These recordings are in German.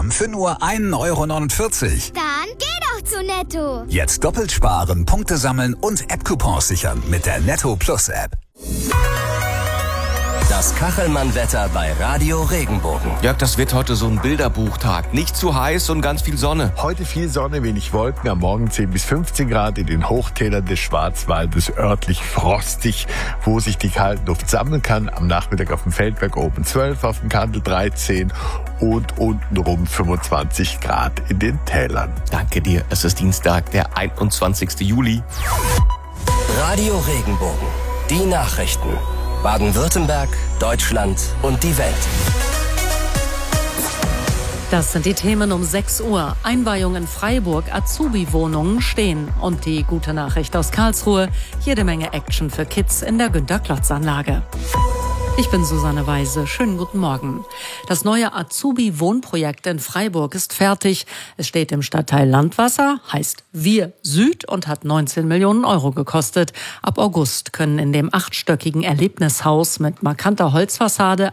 Netto-Alarm für nur 1,49 €. Dann geh doch zu Netto. Jetzt doppelt sparen, Punkte sammeln und App-Coupons sichern mit der Netto Plus App. Das Kachelmann-Wetter bei Radio Regenbogen. Jörg, das wird heute so ein Bilderbuchtag. Nicht zu heiß und ganz viel Sonne. Heute viel Sonne, wenig Wolken, am Morgen 10 bis 15 Grad, in den Hochtälern des Schwarzwaldes örtlich frostig, wo sich die kalte Luft sammeln kann. Am Nachmittag auf dem Feldberg oben 12, auf dem Kandel 13 und untenrum 25 Grad in den Tälern. Danke dir. Es ist Dienstag, der 21. Juli. Radio Regenbogen. Die Nachrichten. Baden-Württemberg, Deutschland und die Welt. Das sind die Themen um 6 Uhr. Einweihung in Freiburg, Azubi-Wohnungen stehen. Und die gute Nachricht aus Karlsruhe, jede Menge Action für Kids in der Günter-Klotz-Anlage. Ich bin Susanne Weise. Schönen guten Morgen. Das neue Azubi-Wohnprojekt in Freiburg ist fertig. Es steht im Stadtteil Landwasser, heißt Wir Süd und hat 19 Millionen € gekostet. Ab August können in dem 8-stöckigen Erlebnishaus mit markanter Holzfassade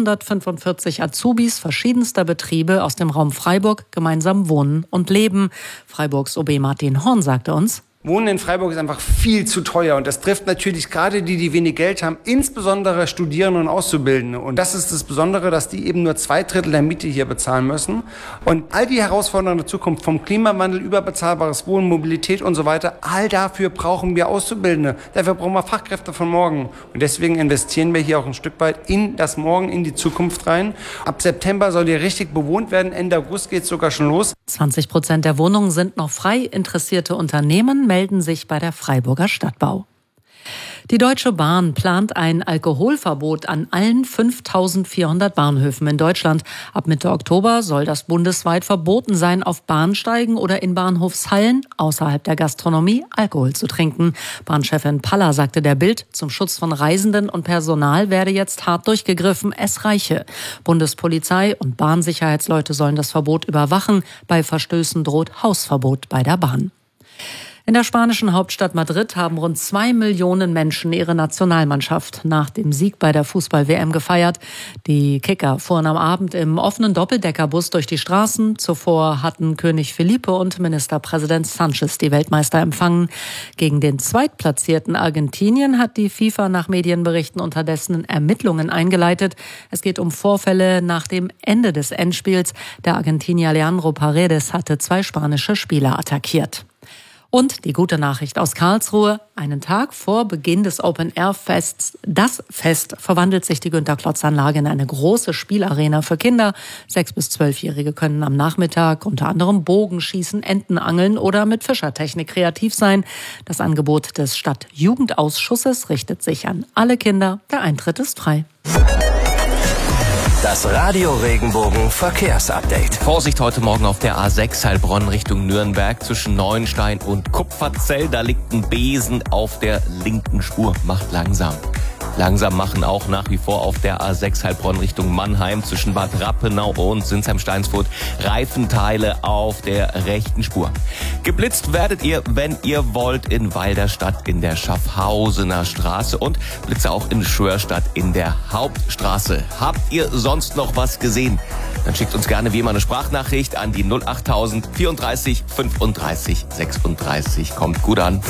145 Azubis verschiedenster Betriebe aus dem Raum Freiburg gemeinsam wohnen und leben. Freiburgs OB Martin Horn sagte uns: Wohnen in Freiburg ist einfach viel zu teuer und das trifft natürlich gerade die wenig Geld haben, insbesondere Studierende und Auszubildende. Und das ist das Besondere, dass die eben nur 2/3 der Miete hier bezahlen müssen. Und all die Herausforderungen der Zukunft, vom Klimawandel über bezahlbares Wohnen, Mobilität und so weiter, all dafür brauchen wir Auszubildende. Dafür brauchen wir Fachkräfte von morgen. Und deswegen investieren wir hier auch ein Stück weit in das Morgen, in die Zukunft rein. Ab September soll hier richtig bewohnt werden. Ende August geht es sogar schon los. 20% der Wohnungen sind noch frei. Interessierte Unternehmen melden sich bei der Freiburger Stadtbau. Die Deutsche Bahn plant ein Alkoholverbot an allen 5.400 Bahnhöfen in Deutschland. Ab Mitte Oktober soll das bundesweit verboten sein, auf Bahnsteigen oder in Bahnhofshallen außerhalb der Gastronomie Alkohol zu trinken. Bahnchefin Paller sagte der Bild, zum Schutz von Reisenden und Personal werde jetzt hart durchgegriffen, es reiche. Bundespolizei und Bahnsicherheitsleute sollen das Verbot überwachen. Bei Verstößen droht Hausverbot bei der Bahn. In der spanischen Hauptstadt Madrid haben rund 2 Millionen Menschen ihre Nationalmannschaft nach dem Sieg bei der Fußball-WM gefeiert. Die Kicker fuhren am Abend im offenen Doppeldeckerbus durch die Straßen. Zuvor hatten König Felipe und Ministerpräsident Sanchez die Weltmeister empfangen. Gegen den zweitplatzierten Argentinien hat die FIFA nach Medienberichten unterdessen Ermittlungen eingeleitet. Es geht um Vorfälle nach dem Ende des Endspiels. Der Argentinier Leandro Paredes hatte 2 spanische Spieler attackiert. Und die gute Nachricht aus Karlsruhe: Einen Tag vor Beginn des Open-Air-Fests, das Fest, verwandelt sich die Günter-Klotz-Anlage in eine große Spielarena für Kinder. 6- bis 12-Jährige können am Nachmittag unter anderem Bogenschießen, Entenangeln oder mit Fischertechnik kreativ sein. Das Angebot des Stadtjugendausschusses richtet sich an alle Kinder. Der Eintritt ist frei. Das Radio Regenbogen Verkehrsupdate. Vorsicht heute Morgen auf der A6 Heilbronn Richtung Nürnberg zwischen Neuenstein und Kupferzell. Da liegt ein Besen auf der linken Spur. Macht langsam. Langsam machen auch nach wie vor auf der A6 Heilbronn Richtung Mannheim zwischen Bad Rappenau und Sinsheim-Steinsfurt Reifenteile auf der rechten Spur. Geblitzt werdet ihr, wenn ihr wollt, in Walderstadt in der Schaffhausener Straße und Blitze auch in Schwörstadt in der Hauptstraße. Habt ihr sonst noch was gesehen? Dann schickt uns gerne wie immer eine Sprachnachricht an die 08000 34 35 36. Kommt gut an.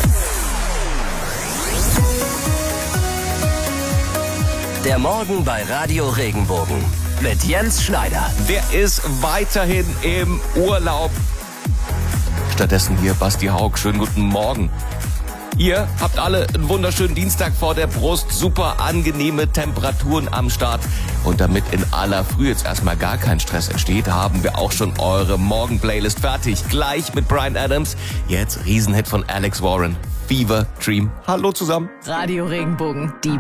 Der Morgen bei Radio Regenbogen mit Jens Schneider. Der ist weiterhin im Urlaub. Stattdessen hier Basti Haug. Schönen guten Morgen. Ihr habt alle einen wunderschönen Dienstag vor der Brust. Super angenehme Temperaturen am Start. Und damit in aller Früh jetzt erstmal gar kein Stress entsteht, haben wir auch schon eure Morgen-Playlist fertig. Gleich mit Bryan Adams. Jetzt Riesenhit von Alex Warren. Fever Dream. Hallo zusammen. Radio Regenbogen, die